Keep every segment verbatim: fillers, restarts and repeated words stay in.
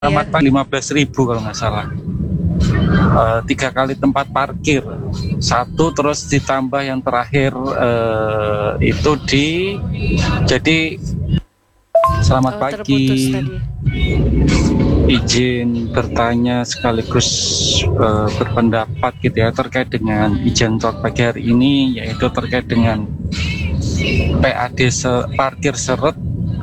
Selamat Iya. pagi, lima belas ribu kalau nggak salah. Eh, tiga kali tempat parkir, satu terus ditambah yang terakhir eh, itu di, jadi selamat Oh, terputus pagi, tadi. izin bertanya sekaligus eh, berpendapat gitu ya terkait dengan Mm-mm. izin talk pagi hari ini, yaitu terkait dengan P A D se- parkir seret,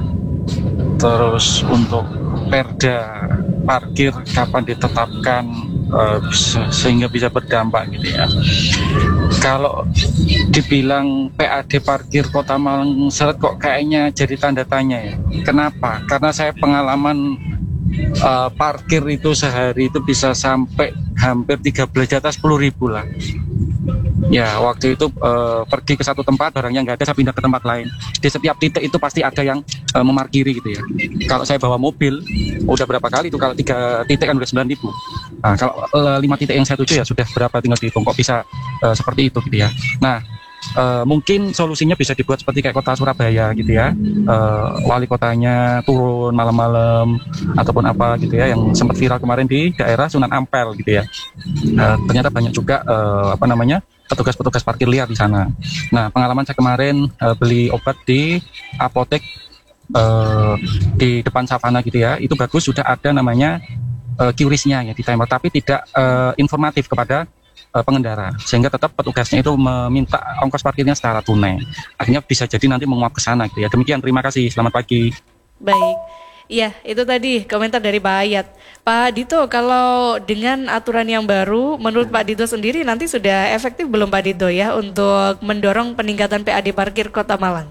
terus untuk perda parkir kapan ditetapkan eh, se- sehingga bisa berdampak gitu ya. Kalau dibilang P A D parkir Kota Malang seret kok kayaknya jadi tanda tanya ya. Kenapa? Karena saya pengalaman eh, parkir itu sehari itu bisa sampai hampir tiga belas, di atas sepuluh ribu lah. Ya, waktu itu eh, pergi ke satu tempat, barangnya nggak ada, saya pindah ke tempat lain. Di setiap titik itu pasti ada yang eh, memarkiri gitu ya. Kalau saya bawa mobil, udah berapa kali itu, kalau tiga titik kan udah sembilan ribu. Nah, kalau eh, lima titik yang saya tuju ya sudah berapa, tinggal dihitung. Kok bisa eh, seperti itu gitu ya. Nah, eh, mungkin solusinya bisa dibuat seperti kayak kota Surabaya gitu ya. Eh, wali kotanya turun malam-malam ataupun apa gitu ya, yang sempat viral kemarin di daerah Sunan Ampel gitu ya. Eh, ternyata banyak juga eh, apa namanya petugas-petugas parkir liar di sana. Nah, pengalaman saya kemarin eh, beli obat di apotek eh, di depan savana gitu ya, itu bagus, sudah ada namanya eh, QRIS-nya ya di timer, tapi tidak eh, informatif kepada eh, pengendara, sehingga tetap petugasnya itu meminta ongkos parkirnya secara tunai. Akhirnya bisa jadi nanti menguap ke sana gitu ya. Demikian, terima kasih, selamat pagi. Baik. Iya, itu tadi komentar dari Pak Ayat. Pak Dito, kalau dengan aturan yang baru, menurut Pak Dito sendiri nanti sudah efektif belum Pak Dito ya untuk mendorong peningkatan P A D parkir Kota Malang?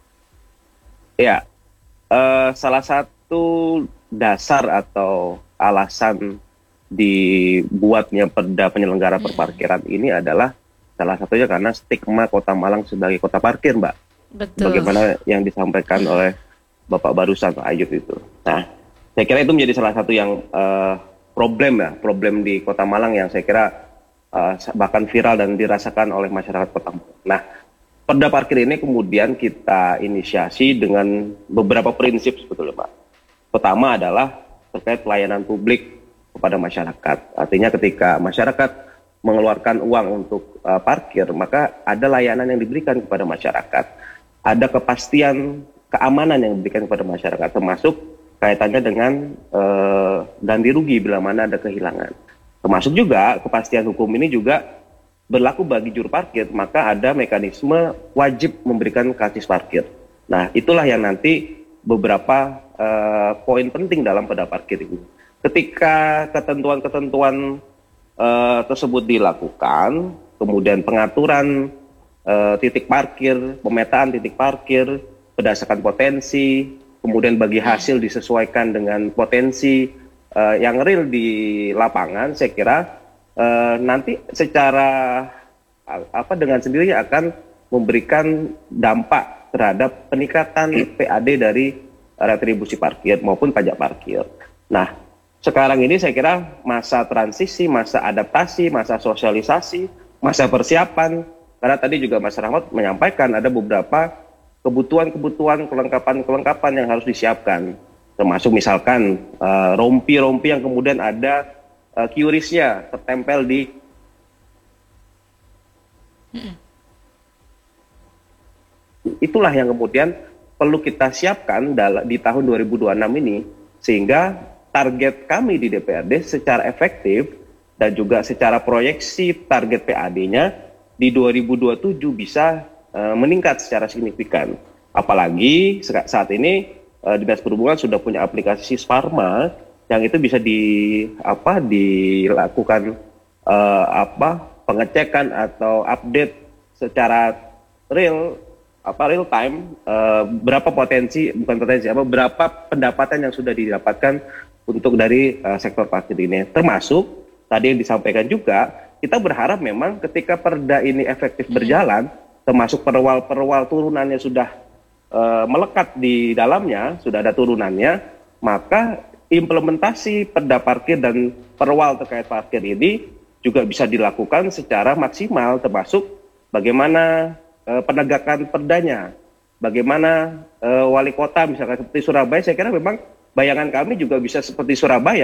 Ya, eh, salah satu dasar atau alasan dibuatnya perda penyelenggara perparkiran ini adalah salah satunya karena stigma Kota Malang sebagai kota parkir, Mbak. Betul. Bagaimana yang disampaikan oleh Bapak barusan, Pak Ayub itu. Nah, saya kira itu menjadi salah satu yang eh, problem ya, problem di Kota Malang yang saya kira eh, bahkan viral dan dirasakan oleh masyarakat Kota Malang. Nah, perda parkir ini kemudian kita inisiasi dengan beberapa prinsip sebetulnya, Pak. Pertama adalah terkait pelayanan publik kepada masyarakat. Artinya ketika masyarakat mengeluarkan uang untuk uh, parkir, maka ada layanan yang diberikan kepada masyarakat. Ada kepastian keamanan yang diberikan kepada masyarakat, termasuk kaitannya dengan uh, ganti rugi bila mana ada kehilangan. Termasuk juga kepastian hukum ini juga berlaku bagi juru parkir, maka ada mekanisme wajib memberikan karcis parkir. Nah, itulah yang nanti beberapa uh, poin penting dalam perda parkir ini. Ketika ketentuan-ketentuan uh, tersebut dilakukan, kemudian pengaturan uh, titik parkir, pemetaan titik parkir berdasarkan potensi, kemudian bagi hasil disesuaikan dengan potensi uh, yang real di lapangan, saya kira uh, nanti secara apa dengan sendirinya akan memberikan dampak terhadap peningkatan P A D dari retribusi parkir maupun pajak parkir. Nah, sekarang ini saya kira masa transisi, masa adaptasi, masa sosialisasi, masa persiapan. Karena tadi juga Mas Rahmat menyampaikan ada beberapa kebutuhan-kebutuhan, kelengkapan-kelengkapan yang harus disiapkan. Termasuk misalkan uh, rompi-rompi yang kemudian ada uh, QRIS-nya tertempel di itulah yang kemudian perlu kita siapkan di tahun dua ribu dua puluh enam ini, sehingga target kami di D P R D secara efektif dan juga secara proyeksi target P A D-nya di dua ribu dua puluh tujuh bisa uh, meningkat secara signifikan. Apalagi saat ini uh, Dinas Perhubungan sudah punya aplikasi Sisparma yang itu bisa di apa dilakukan uh, apa pengecekan atau update secara real apa real time uh, berapa potensi bukan potensi apa berapa pendapatan yang sudah didapatkan untuk dari uh, sektor parkir ini, termasuk tadi yang disampaikan juga kita berharap memang ketika perda ini efektif berjalan, termasuk perwal-perwal turunannya sudah uh, melekat di dalamnya, sudah ada turunannya, maka implementasi perda parkir dan perwal terkait parkir ini juga bisa dilakukan secara maksimal, termasuk bagaimana penegakan perdanya, bagaimana uh, wali kota misalkan seperti Surabaya, saya kira memang bayangan kami juga bisa seperti Surabaya.